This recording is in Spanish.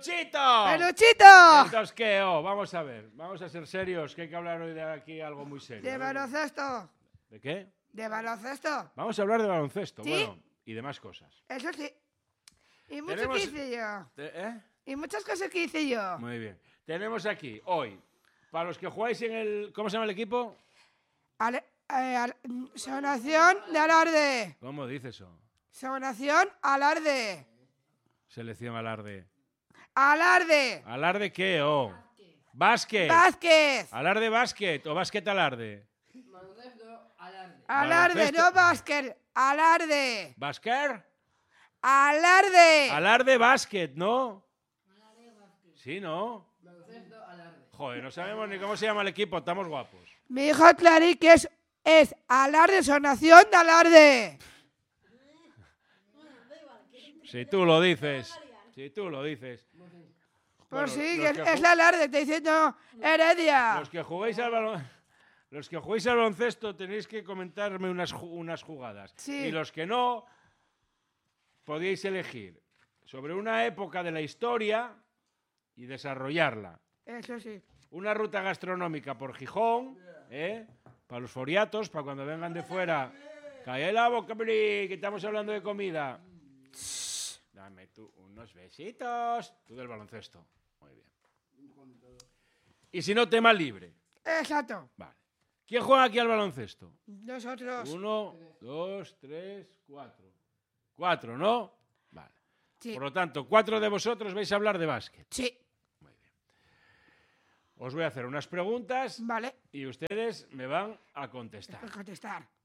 ¡Peluchito! ¡Peluchito! Entonces, ¿qué? Vamos a ver. Vamos a ser serios, que hay que hablar hoy de aquí algo muy serio. De baloncesto. ¿De qué? De baloncesto. Vamos a hablar de baloncesto, ¿Sí? bueno, y demás cosas. Eso sí. Y mucho Tenemos- que hice yo. ¿Eh? Y muchas cosas que hice yo. Muy bien. Tenemos aquí, hoy, para los que jugáis en el... ¿Cómo se llama el equipo? Sonación de Alarde. ¿Cómo dice eso? Sonación Alarde. Selección Alarde. Alarde. ¿Alarde qué? Básquet. Vázquez. ¿Alarde básquet o básquet alarde? Alarde, Baloncesto. no básquet. Alarde. ¿Básquet? Alarde. Alarde básquet, ¿no? Sí, ¿no? Joder, no sabemos ni cómo se llama el equipo, estamos guapos. Mi hijo Clarí que es Alarde, Sonación de Alarde. Si tú lo dices. Si tú lo dices. Pues Bueno, sí, los que que es la Alarde, te diciendo Heredia. Los que jugáis al baloncesto tenéis que comentarme unas jugadas. Sí. Y los que no, podíais elegir sobre una época de la historia y desarrollarla. Eso sí. Una ruta gastronómica por Gijón, para los foriatos, para cuando vengan de fuera. Calle la boca, que estamos hablando de comida. Dame tú unos besitos. Tú del baloncesto. Muy bien. Y si no, tema libre. Exacto. Vale. ¿Quién juega aquí al baloncesto? Nosotros. 1, 2, 3, 4. 4, ¿no? Vale. Sí. Por lo tanto, 4 de vosotros vais a hablar de básquet. Sí. Muy bien. Os voy a hacer unas preguntas Vale. y ustedes me van a contestar. Por contestar.